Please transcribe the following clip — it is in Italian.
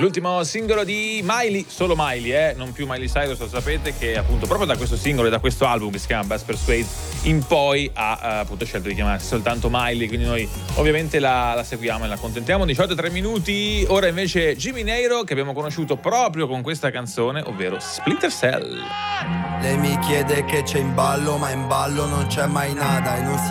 l'ultimo singolo di Miley, solo Miley, non più Miley Cyrus, lo sapete, che appunto proprio da questo singolo e da questo album che si chiama Best Persuade in poi ha appunto scelto di chiamarsi soltanto Miley, quindi noi ovviamente la seguiamo e la accontentiamo. 18:03, ora invece Jimmy Neiro, che abbiamo conosciuto proprio con questa canzone, ovvero Splinter Cell. Lei mi chiede che c'è in ballo, ma in ballo non c'è mai nada e non si